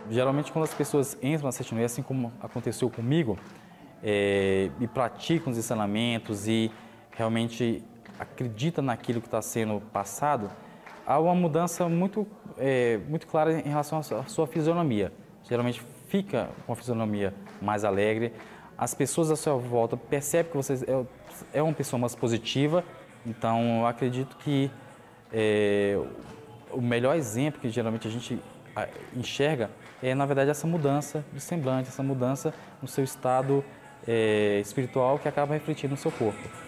Geralmente, quando as pessoas entram na Sete Noite, assim como aconteceu comigo, e praticam os ensinamentos e realmente acreditam naquilo que está sendo passado, há uma mudança muito clara em relação à sua fisionomia. Geralmente fica com a fisionomia mais alegre, as pessoas à sua volta percebem que você é uma pessoa mais positiva, então eu acredito que o melhor exemplo que geralmente a gente enxerga é, na verdade, essa mudança de semblante, essa mudança no seu estado espiritual que acaba refletindo no seu corpo.